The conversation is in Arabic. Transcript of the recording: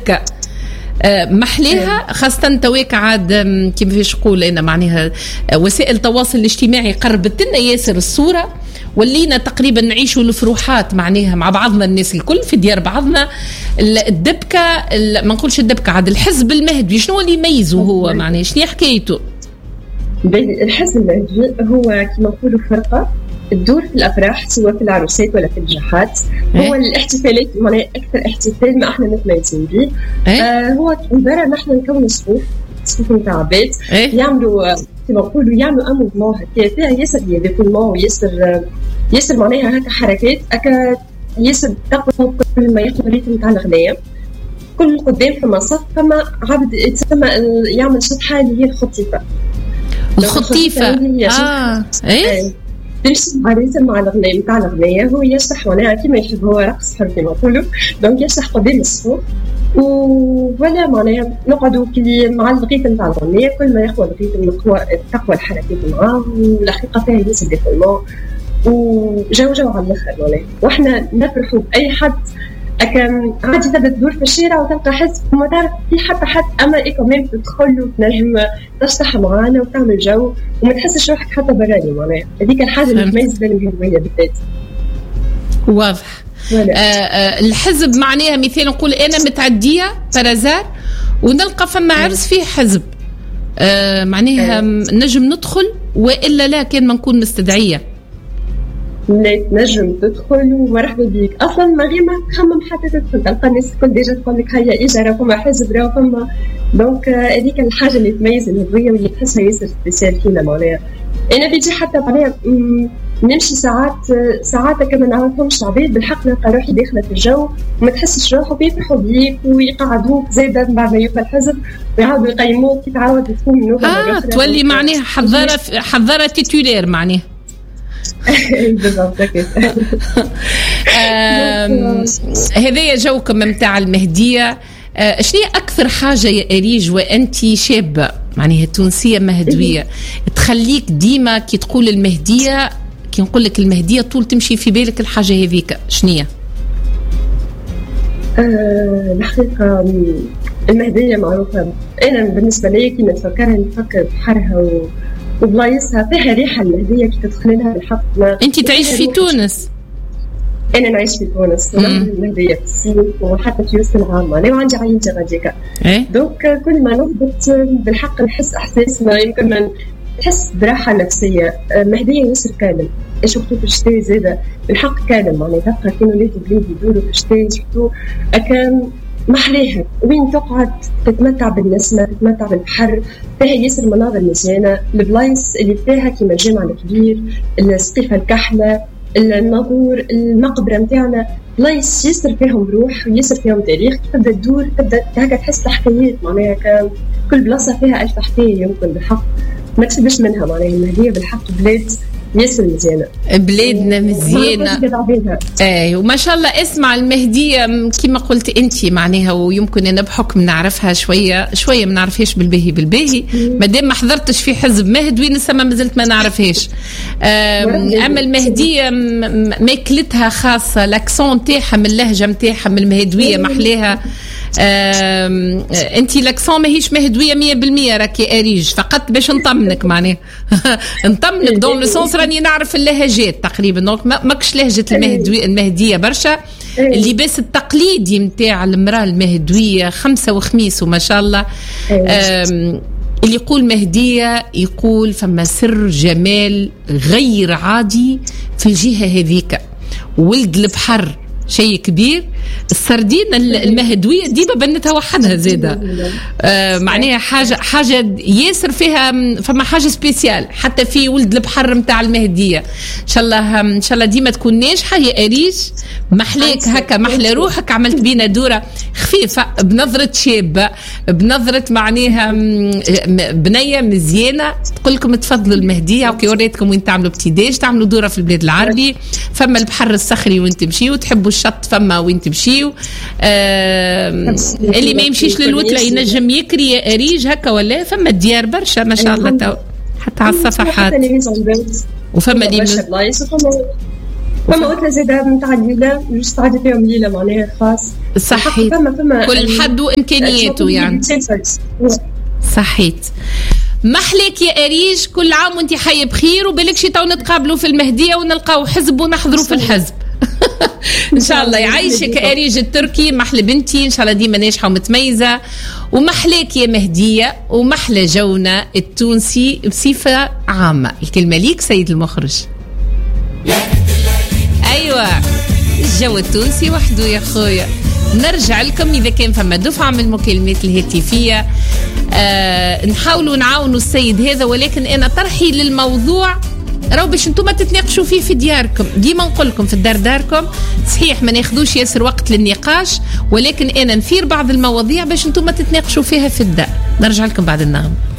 هكا محليها، خاصة تويك عاد كيف فيش نقول أنا معناها وسائل التواصل الاجتماعي قربت لنا ياسر الصورة، ولينا تقريبا نعيشوا الفروحات معناها مع بعضنا الناس الكل في ديار بعضنا. الدبكة ما نقولش الدبكة عاد الحزب المهدوي شنو اللي يميزه هو معناها شنو حكايته؟ الحزب المهدوي هو كما نقولوا فرقة تدور في الأفراح سواء في العروسات ولا في الجحات. هو الاحتفالات معناها أكثر احتفال ما احنا متميزين به. هو عبارة نحن نكون صفوف نتاع عباد يعملوا كما نقولوا يعملوا اموفمون هكا فيها ياسر ديفولمون وياسر معناها هكا حركات هكا ياسر تقوى. كل ما ياخذ ريتم نتاع الغنايه كل قدام فما صف فما عبد يتسمى يعمل شطحه اللي هي الخطيفه. تمشي عريسة مع الغناية نتاع الغناية هو يشرح معناها كيما يحب هو رقص حر كيما نقولوا دونك يشرح قدام الصفوف ولا معناها نقعدوا كي مع الريتم نتاع الغناية كل ما يقوى الريتم تقوى الحركات معاه والحقيقة فيها ياسر ديفولمون وجو على الآخر معناها واحنا نفرحوا بأي حد أكن عادي تبدأ تدور في الشارع وتلقى حزب وما تعرف في حد أما إيه كمان تدخل وتنجم تشطح معانا وتعمل جو وما تحسش روحك حتى براني معناها هذيك الحاجة اللي تميز بين المهدوية بالذات. واضح. الحزب معناها مثال نقول أنا متعدية برازار ونلقى فما عرس فيه حزب معناها نجم ندخل وإلا لا كان ما نكون مستدعية لا تنجم تدخل ومرحبا بيك اصلا ما غير ما تخمم حتى تدخل تلقى الناس الكل ديجا تقول لك هيا اجا راه فما حزب راه فما دونك هذيك الحاجه اللي تميز الهويه واللي تحسها ياسر سبيسيال فينا معناها. انا بيجي حتى معناها نمشي ساعات كما نعرفهمش عباد بالحق نلقى روحي داخله في الجو وما تحسش روحه بيفرحوا بيك ويقعدوك زايده بعد ما يوفى الحزب ويعاودوا يقيموك كي تعاود تكون من نوبه تولي معناها حضاره تيتولير معناها بالضبط كده. هذايا جوكم ممتع المهدية. شنو أكثر حاجة يا أريج وأنت شابة معناها تونسية مهدوية تخليك ديما كي تقول المهدية كي نقول لك المهدية طول تمشي في بالك الحاجة هذيك شنية؟ الحقيقة المهدية معروفة أنا بالنسبة لي كي نفكر بحرها وبلايصها فيها ريحة المهدية كي تدخل لها بالحق. أنت تعيش في تونس؟ أنا نعيش في تونس المهدية في الصين وحتى في وسط العام أنا وعندي عينتي غاديكا دوك كل ما نهبط بالحق نحس إحساس ما يمكن ما نحس براحة نفسية. مهدية يسر كامل شفتو في الشتاء زادة بالحق كامل معناها تبقى كانوا ولاد بلاد يدوروا في الشتاء شفتو أكان محليها وين تقعد تتمتع بالنسمة تتمتع بالبحر فيها ياسر مناظر مزيانة. البلايص اللي فيها كيما الجامع الكبير السقيفة الكحلة الناظور المقبرة متاعنا بلايص ياسر فيهم روح وياسر فيهم تاريخ تبدأ تدور تبدأ هكا تحس حكايات معناها كل بلاصة فيها ألف حكاية يمكن بالحق ما تفدش منها معناها المهدية بالحق بلاد ياسر مزيانة بلادنا مزيانة وما شاء الله. اسمع المهدية كما قلت انت معناها ويمكن انا بحكم نعرفها شوية ما نعرفهاش بالباهي مادام ما حضرتش في حزب مهدوي نسمى ما زلت ما نعرفهاش. اما المهدية ماكلتها خاصة لاكسون تاعها من اللهجة متاعها من المهدوية محليها. انتي لاكسون ماهيش مهدوية 100% راكي أريج فقط باش نطمنك معناها نطمنك دون لو سونس راني نعرف اللهجات تقريبا دونك ماكش لهجة المهدية برشا. اللباس التقليدي متاع المرأة المهدوية خمسة وخميس وما شاء الله. اللي يقول مهدية يقول فما سر جمال غير عادي في الجهة هذيك ولد البحر شيء كبير. السردين المهدوية ديما بنتها وحدها زيادة معناها حاجة ياسر فيها فما حاجة سبيسيال حتى في ولد البحر متاع المهدية. إن شاء الله ديما تكون ناجحة يا أريش محليك هكا محلى روحك عملت بينا دورة خفيفة بنظرة شابة بنظرة معناها بنية مزيانة تقول لكم تفضلوا المهدية وكي وريتكم وين تعملوا ابتداج تعملوا دورة في البلاد العربي فما البحر الصخري وين تمشي وتحبوا الشط فما وين تمشيو. اللي ما يمشيش للوتلة ينجم يكري يا أريج هكا ولا فما الديار برشا ما شاء الله حتى على الصفحات وفما فما قلت زيدا نتاع الليله مش تعدي فيهم ليله معناها خاص. صحيت. كل حد وامكانياته يعني. صحيت. محلك يا أريج، كل عام وانت حي بخير، وبالك شي تو نتقابلوا في المهدية ونلقاو حزب ونحضروا في الحزب. ان شاء الله يعيشك أريج التركي، محل بنتي ان شاء الله ديما ناجحة ومتميزة، ومحلك يا مهدية، ومحلى جونا التونسي بصفة عامة. الكلمة ليك سيد المخرج. ايوه الجو التونسي وحده يا خويا. نرجع لكم اذا كان فما دفعه من المكالمات الهاتفيه، نحاولوا نعاونوا السيد هذا، ولكن انا طرحي للموضوع راهو باش انتم تتناقشوا فيه في دياركم. ديما نقول لكم في الدار داركم، صحيح ما ناخذوش ياسر وقت للنقاش، ولكن انا نثير بعض المواضيع باش انتم تتناقشوا فيها في الدار. نرجع لكم بعد النغمه.